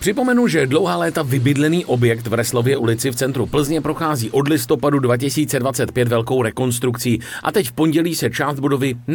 Připomenu, že dlouhá léta vybydlený objekt v Reslově ulici v centru Plzně prochází od listopadu 2025 velkou rekonstrukcí a teď v pondělí se část budovy